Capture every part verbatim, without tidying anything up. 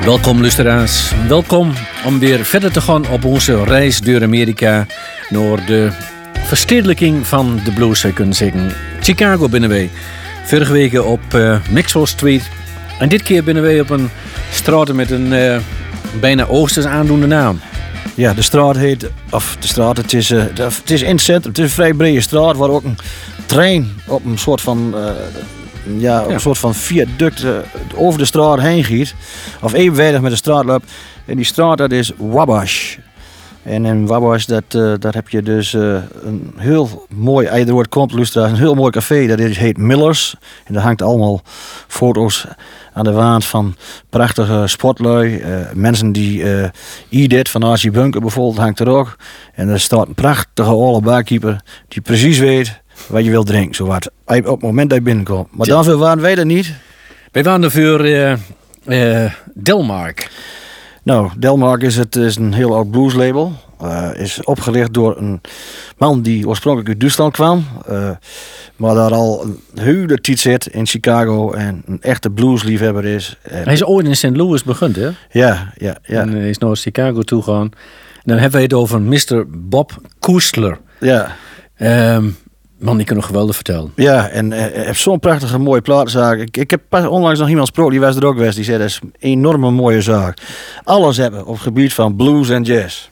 Welkom luisteraars, welkom om weer verder te gaan op onze reis door Amerika naar de verstedelijking van de blues, zou je kunnen zeggen. Chicago binnen wij. Vorige week op uh, Maxwell Street en dit keer binnen wij op een straat met een uh, bijna oosters aandoende naam. Ja, de straat heet, of de straat, het is, uh, de, het is in het centrum, het is een vrij brede straat waar ook een trein op een soort van, uh, ja, ja. Een soort van viaduct uh, over de straat heen giet. Of evenwijdig met de straat loopt. En die straat, dat is Wabash. En in Wabash, dat, uh, daar heb je dus uh, een heel mooi, als je er wordt komt, luisteraars, een heel mooi café. Dat is, heet Millers. En daar hangt allemaal foto's aan de wand van prachtige sportlui. Uh, mensen die uh, Edith van Archie Bunker bijvoorbeeld hangt er ook. En er staat een prachtige oude barkeeper die precies weet wat je wilt drinken. Zo wat, op het moment dat je binnenkomt. Maar ja. Dan waren wij er niet. Wij waren er voor uh, uh, Delmark. Nou, Delmark is, het, is een heel oud blueslabel. Uh, is opgericht door een man die oorspronkelijk uit Duitsland kwam. Uh, maar daar al een hele tijd zit in Chicago en een echte bluesliefhebber is. En hij is ooit in Saint Louis begonnen, hè? Ja, ja, ja. En hij is naar Chicago toe gegaan. En dan hebben wij het over mister Bob Koestler. Ja. Um, Man, die kan nog geweldig vertellen. Ja, en hij uh, heeft zo'n prachtige mooie platenzaak. Ik, ik heb pas onlangs nog iemand gesproken, die was er ook geweest. Die zei, dat is een enorme mooie zaak. Alles hebben op het gebied van blues en jazz.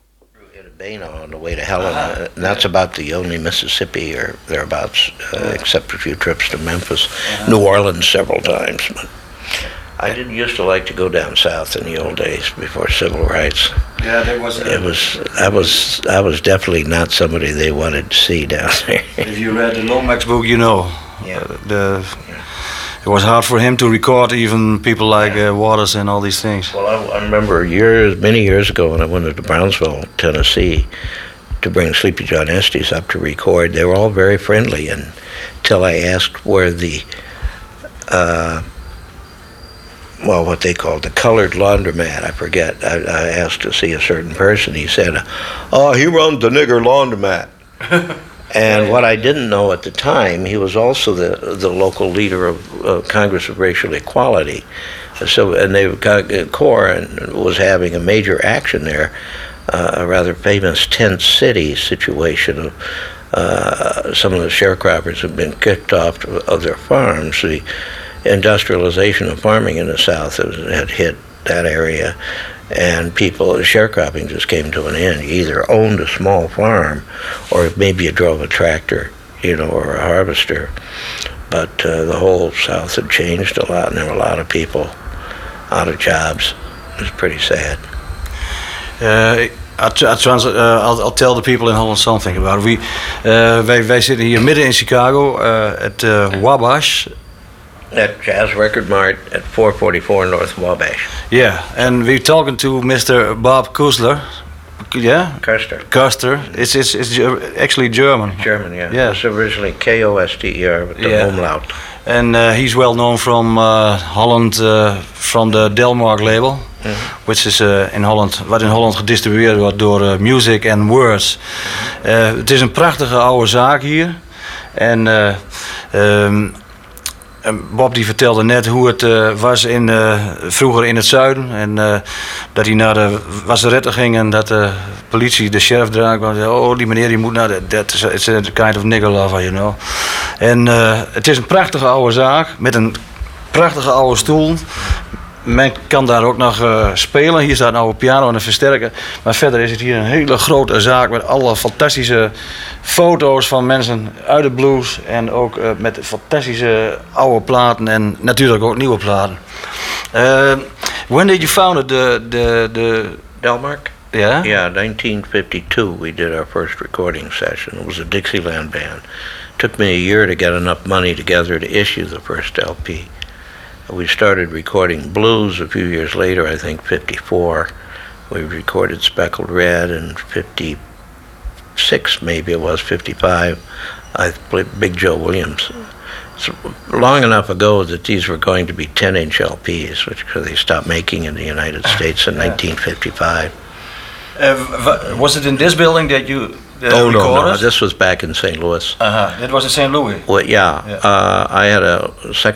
Bana on the way to Helena, uh, and that's about the only Mississippi or thereabouts, uh, yeah. except a few trips to Memphis, uh-huh. New Orleans several times. But I didn't used to like to go down south in the old days before civil rights. Yeah, there was. A, it was. I was. I was definitely not somebody they wanted to see down there. If you read the Lomax book, you know. Yeah. Uh, the. Yeah. It was hard for him to record even people like uh, Waters and all these things. Well, I, I remember years, many years ago, when I went to Brownsville, Tennessee, to bring Sleepy John Estes up to record. They were all very friendly until I asked where the, uh, well, what they called the colored laundromat. I forget. I, I asked to see a certain person. He said, "Oh, he runs the nigger laundromat." And what I didn't know at the time, he was also the the local leader of uh, Congress of Racial Equality. So, and they CORE and was having a major action there, uh, a rather famous tent city situation of uh, some of the sharecroppers have been kicked off of their farms. The industrialization of farming in the South had hit that area. And people, sharecropping just came to an end. You either owned a small farm, or maybe you drove a tractor, you know, or a harvester. But uh, the whole South had changed a lot, and there were a lot of people out of jobs. It was pretty sad. Uh, I trans- uh, I'll, I'll tell the people in Holland something about it. We, uh, wij, wij zitten hier midden in Chicago, uh, at uh, Wabash. At Jazz Record Mart at four forty-four North Wabash. Yeah, and we're talking to Mister Bob Koestler. Yeah? Koester. Koester. It's, it's, it's actually German. German, yeah. Yeah. It's originally K O S T E R with the yeah. umlaut. And uh, he's well known from uh, Holland, uh, from the Delmark label. Mm-hmm. Which is uh, in Holland, wat in Holland gedistribueerd wordt door uh, Music and Words. Uh, het is een prachtige oude zaak hier. En uh, um, Bob die vertelde net hoe het uh, was in, uh, vroeger in het zuiden. En uh, dat hij naar de wasseretten ging en dat de politie, de sheriff eraan kwam en zei, oh, die meneer die moet naar de, that is a, it's a kind of nigger lover, you know. En uh, het is een prachtige oude zaak met een prachtige oude stoel. Men kan daar ook nog uh, spelen. Hier staat een oude piano en een versterker. Maar verder is het hier een hele grote zaak met alle fantastische foto's van mensen uit de blues. En ook uh, met fantastische oude platen en natuurlijk ook nieuwe platen. Uh, when did you found the, the, the Delmark? Yeah? Yeah, nineteen fifty-two we did our first recording session. It was a Dixieland band. It took me a year to get enough money together to issue the first L P. We started recording blues a few years later, I think fifty-four. We recorded Speckled Red in fifty-six, maybe it was, fifty-five. I played Big Joe Williams. It's long enough ago that these were going to be ten-inch L Ps, which they stopped making in the United States in yeah. nineteen fifty-five. Uh, was it in this building that you uh, oh, recorded? no, no, this was back in Saint Louis. Uh-huh. It was in Saint Louis? Well, yeah. yeah. Uh, I had a second